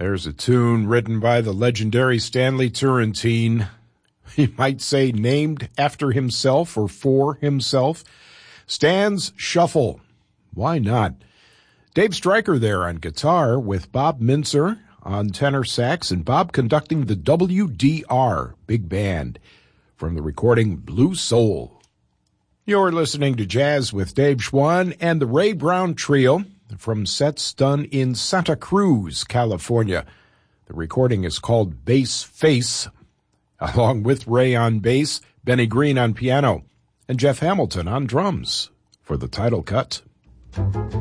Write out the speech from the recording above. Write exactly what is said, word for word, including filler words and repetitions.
There's a tune written by the legendary Stanley Turrentine. He might say named after himself or for himself. Stan's Shuffle. Why not? Dave Stryker there on guitar with Bob Mintzer on tenor sax and Bob conducting the W D R Big Band from the recording Blue Soul. You're listening to Jazz with Dave Schwann and the Ray Brown Trio from sets done in Santa Cruz, California. The recording is called Bass Face, along with Ray on bass, Benny Green on piano, and Jeff Hamilton on drums for the title cut.